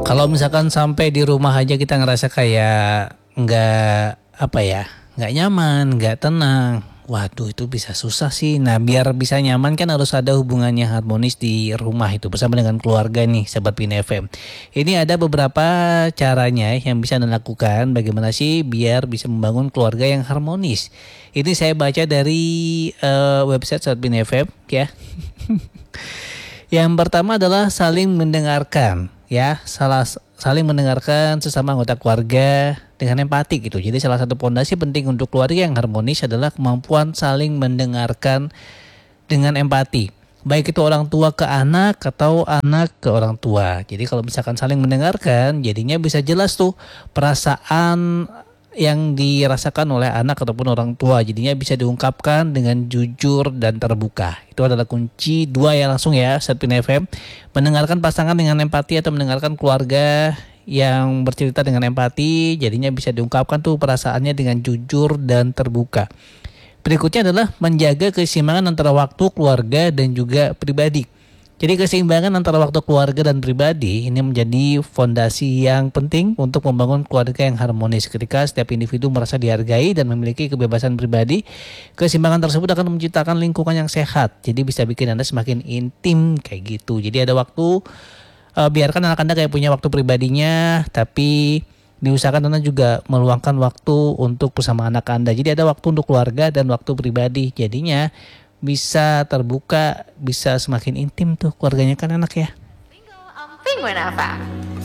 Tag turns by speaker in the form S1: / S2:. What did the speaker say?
S1: Kalau misalkan sampai di rumah aja kita ngerasa kayak nggak nyaman, nggak tenang. Waduh, itu bisa susah sih. Nah, biar bisa nyaman kan harus ada hubungannya harmonis di rumah itu bersama dengan keluarga nih, sahabat Pin FM. Ini ada beberapa caranya yang bisa Anda lakukan. Bagaimana sih biar bisa membangun keluarga yang harmonis? Ini saya baca dari website sahabat Pin FM ya. Yang pertama adalah saling mendengarkan, ya, saling mendengarkan sesama anggota keluarga dengan empati gitu. Jadi salah satu pondasi penting untuk keluarga yang harmonis adalah kemampuan saling mendengarkan dengan empati. Baik itu orang tua ke anak atau anak ke orang tua. Jadi kalau misalkan saling mendengarkan, jadinya bisa jelas tuh perasaan yang dirasakan oleh anak ataupun orang tua, jadinya bisa diungkapkan dengan jujur dan terbuka. Itu adalah kunci dua ya langsung ya sahabat Pin FM. Mendengarkan pasangan dengan empati atau mendengarkan keluarga yang bercerita dengan empati, jadinya bisa diungkapkan tuh perasaannya dengan jujur dan terbuka. Berikutnya adalah menjaga keseimbangan antara waktu keluarga dan juga pribadi. Jadi keseimbangan antara waktu keluarga dan pribadi ini menjadi fondasi yang penting untuk membangun keluarga yang harmonis. Ketika setiap individu merasa dihargai dan memiliki kebebasan pribadi, keseimbangan tersebut akan menciptakan lingkungan yang sehat. Jadi bisa bikin Anda semakin intim kayak gitu. Jadi ada waktu, biarkan anak Anda kayak punya waktu pribadinya, tapi diusahakan Anda juga meluangkan waktu untuk bersama anak Anda. Jadi ada waktu untuk keluarga dan waktu pribadi. Jadinya bisa terbuka, bisa semakin intim tuh keluarganya kan enak ya.
S2: Penguin FM.